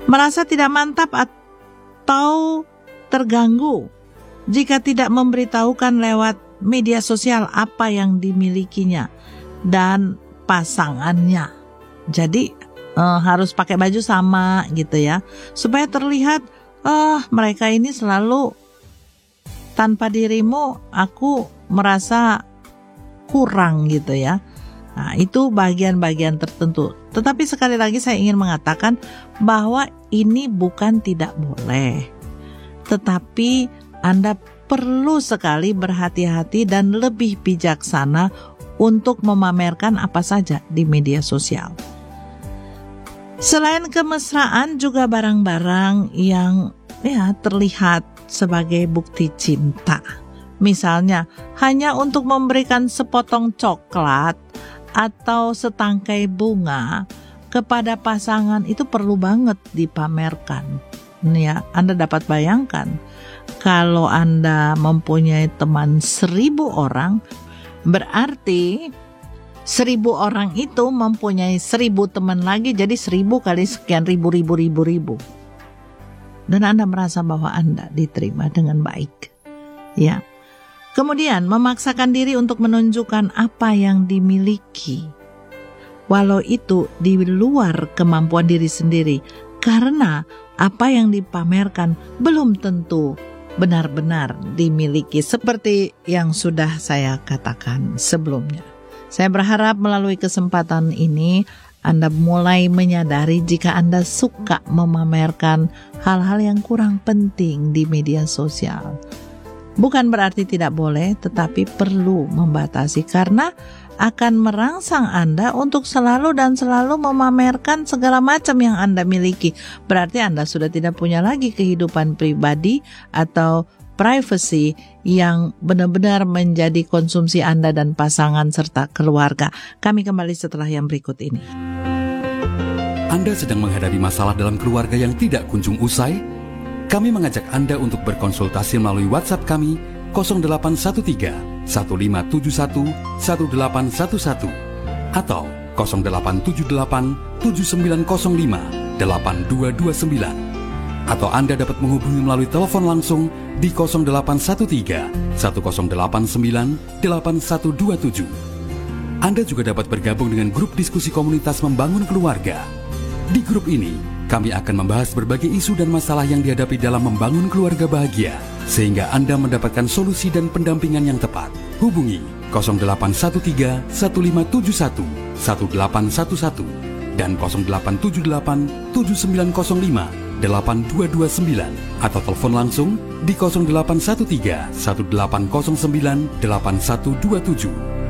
merasa tidak mantap atau terganggu jika tidak memberitahukan lewat media sosial apa yang dimilikinya dan pasangannya. Jadi harus pakai baju sama gitu ya, supaya terlihat mereka ini selalu tanpa dirimu aku merasa kurang gitu ya. Nah, itu bagian-bagian tertentu. Tetapi sekali lagi saya ingin mengatakan bahwa ini bukan tidak boleh, tetapi Anda perlu sekali berhati-hati dan lebih bijaksana untuk memamerkan apa saja di media sosial. Selain kemesraan, juga barang-barang yang terlihat sebagai bukti cinta. Misalnya, hanya untuk memberikan sepotong coklat atau setangkai bunga kepada pasangan itu perlu banget dipamerkan. Ya, Anda dapat bayangkan kalau Anda mempunyai teman 1.000 orang, berarti 1.000 orang itu mempunyai 1.000 teman lagi, jadi 1.000 kali sekian ribu. Dan Anda merasa bahwa Anda diterima dengan baik. Ya. Kemudian memaksakan diri untuk menunjukkan apa yang dimiliki, walau itu di luar kemampuan diri sendiri, karena apa yang dipamerkan belum tentu benar-benar dimiliki, seperti yang sudah saya katakan sebelumnya. Saya berharap melalui kesempatan ini Anda mulai menyadari jika Anda suka memamerkan hal-hal yang kurang penting di media sosial. Bukan berarti tidak boleh, tetapi perlu membatasi karena akan merangsang Anda untuk selalu memamerkan segala macam yang Anda miliki. Berarti Anda sudah tidak punya lagi kehidupan pribadi atau privacy yang benar-benar menjadi konsumsi Anda dan pasangan serta keluarga. Kami kembali setelah yang berikut ini. Anda sedang menghadapi masalah dalam keluarga yang tidak kunjung usai? Kami mengajak Anda untuk berkonsultasi melalui WhatsApp kami 0813 1571 1811 atau 0878 7905 8229, atau Anda dapat menghubungi melalui telepon langsung di 0813 1089 8127. Anda juga dapat bergabung dengan grup diskusi komunitas membangun keluarga. Di grup ini kami akan membahas berbagai isu dan masalah yang dihadapi dalam membangun keluarga bahagia, sehingga Anda mendapatkan solusi dan pendampingan yang tepat. Hubungi 0813 1571 1811 dan 0878 7905 8229, atau telepon langsung di 0813 1809 8127.